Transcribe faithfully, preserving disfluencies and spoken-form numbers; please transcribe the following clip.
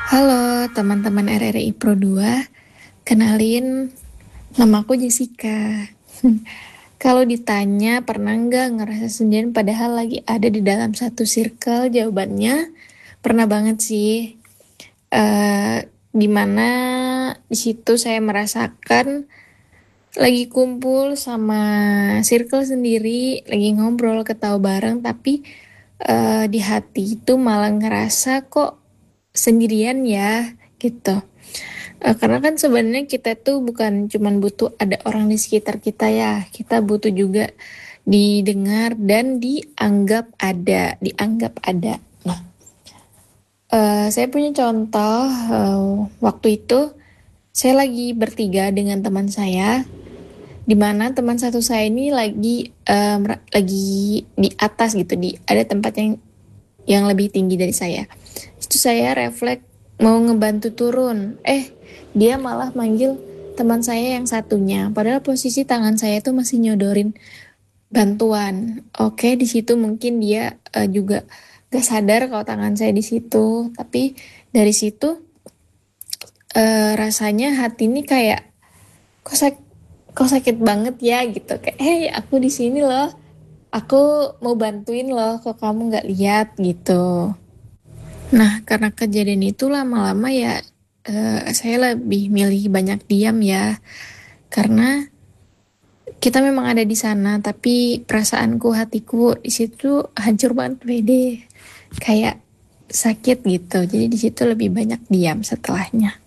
Halo teman-teman R R I Pro dua, kenalin nama aku Jessica. Kalau ditanya pernah nggak ngerasa sendirian padahal lagi ada di dalam satu circle, jawabannya pernah banget sih. Eh, dimana di situ saya merasakan lagi kumpul sama circle sendiri, lagi ngobrol ketawa bareng, tapi eh, di hati itu malah ngerasa kok sendirian ya gitu. Eh, karena kan sebenarnya kita tuh bukan cuman butuh ada orang di sekitar kita ya, kita butuh juga didengar dan dianggap ada, dianggap ada. Nah, eh, saya punya contoh eh, waktu itu saya lagi bertiga dengan teman saya, di mana teman satu saya ini lagi em, ra- lagi di atas gitu, di ada tempat yang yang lebih tinggi dari saya. Itu saya refleks mau ngebantu turun. Eh, dia malah manggil teman saya yang satunya. Padahal posisi tangan saya tuh masih nyodorin bantuan. Oke, di situ mungkin dia eh, juga gak sadar kalau tangan saya di situ. Tapi dari situ eh, rasanya hati ini kayak kok sak- kok sakit banget ya gitu. Kayak, hey, aku di sini loh. Aku mau bantuin loh, kok kamu nggak lihat gitu. Nah, karena kejadian itu lama-lama ya eh, saya lebih milih banyak diam ya. Karena kita memang ada di sana, tapi perasaanku, hatiku di situ hancur banget, wede. Kayak sakit gitu. Jadi di situ lebih banyak diam setelahnya.